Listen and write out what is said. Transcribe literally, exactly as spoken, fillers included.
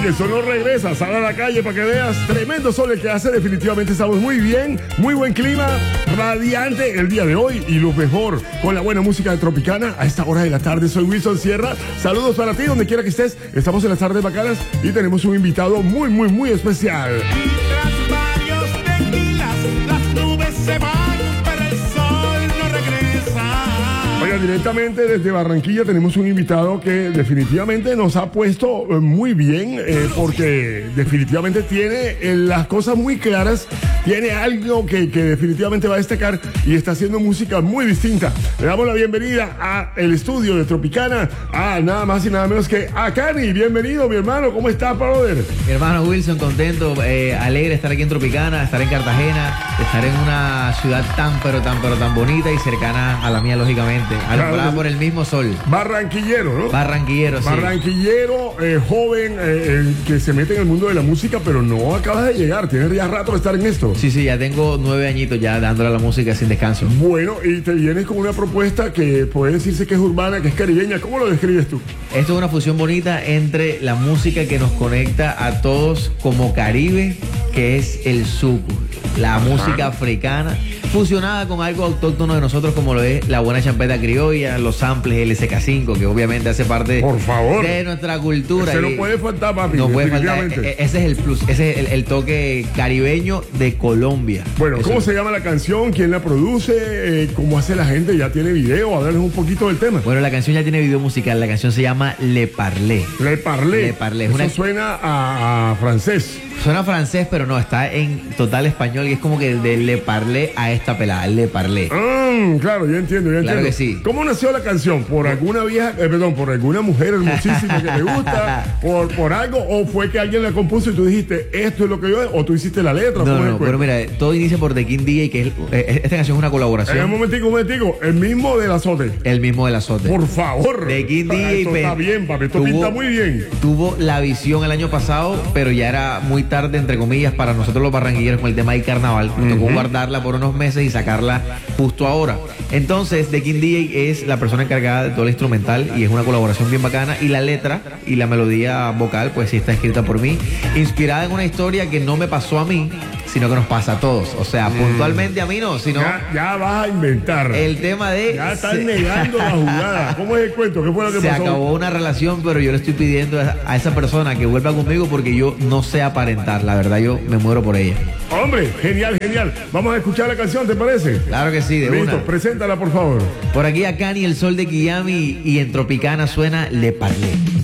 que el sol no regresa, sal a la calle para que veas. Tremendo sol el que hace, definitivamente estamos muy bien, muy buen clima, radiante el día de hoy y lo mejor con la buena música de Tropicana a esta hora de la tarde. Soy Wilson Sierra, saludos para ti donde quiera que estés. Estamos en las tardes bacanas y tenemos un invitado muy, muy, muy especial. Tras varios tequilas, las nubes se van, pero el sol no regresa. Oiga, directamente desde Barranquilla tenemos un invitado que definitivamente nos ha puesto muy bien, eh, porque definitivamente tiene eh, las cosas muy claras, tiene algo que, que definitivamente va a destacar y está haciendo música muy distinta. Le damos la bienvenida a el estudio de Tropicana, a nada más y nada menos que a Cani. Bienvenido, mi hermano, ¿cómo estás, brother? Mi hermano Wilson, contento, eh, alegre de estar aquí en Tropicana, estar en Cartagena, estar en una ciudad tan pero tan pero tan bonita y cercana a la mía, lógicamente, alumbrada Claro. por el mismo sol. Barranquillero, ¿no? Barranquillero, sí. Barranquillero, eh, joven, eh, eh, que se mete en el mundo de la música, pero no acabas de llegar, tienes ya rato de estar en esto. Sí, sí, ya tengo nueve añitos ya dándole a la música sin descanso. Bueno, y te vienes con una propuesta que puede decirse que es urbana, que es caribeña. ¿Cómo lo describes tú? Esto es una fusión bonita entre la música que nos conecta a todos como Caribe, que es el suku, la música africana, fusionada con algo autóctono de nosotros como lo es la buena champeta criolla, los samples, el S K cinco, que obviamente hace parte Por favor. de nuestra cultura. Ese no Y puede faltar, papi. no puede faltar. definitivamente. E- Ese es el plus, ese es el, el toque caribeño de Colombia. Bueno, Eso ¿cómo es. se llama la canción? ¿Quién la produce? Eh, ¿Cómo hace la gente? ¿Ya tiene video? Háblanos un poquito del tema. Bueno, la canción ya tiene video musical, la canción se llama Le Parlé. Le Parlé. Le Parlé. Eso Una- suena a, a francés. Suena francés, pero no, está en total español y es como que de Le Parlé a esta pelada, Le Parlé. Ah, claro, ya entiendo, ya Claro entiendo. que sí. ¿Cómo nació la canción? ¿Por alguna vieja, eh, perdón, por alguna mujer hermosísima que te gusta? ¿Por, por algo? ¿O fue que alguien la compuso y tú dijiste, esto es lo que yo, o tú hiciste la letra? No, ¿Cómo es no, el no, cuento? pero mira, todo inicia por The King D J, que es, eh, esta canción es una Eh, un colaboración. momentico, un momentico. El mismo del azote. El mismo del azote. Por favor. The King D J Esto pe- está bien, papi. Esto tuvo- pinta muy bien. Tuvo la visión el año pasado, pero ya era muy tarde, entre comillas, para nosotros los barranquilleros con el tema del carnaval. Nos tocó guardarla por unos meses y sacarla justo ahora. Entonces, The King D J es la persona encargada de todo el instrumental y es una colaboración bien bacana. Y la letra y la melodía vocal, pues sí está escrita por mí, inspirada en una historia que no me pasó a mí, sino que nos pasa a todos. O sea, puntualmente a mí no, sino Ya, ya vas a inventar. el tema de... Ya están se- negando la jugada. ¿Cómo es el cuento? ¿Qué fue lo que Se pasó? acabó una relación, pero yo le estoy pidiendo a a esa persona que vuelva conmigo porque yo no sé aparentar. La verdad, yo me muero por ella. Hombre, genial, genial. Vamos a escuchar la canción, ¿te parece? Claro que sí, de Listo, una. preséntala, por favor. Por aquí a Cani, el sol de Kiami, y en Tropicana suena Le Parlé.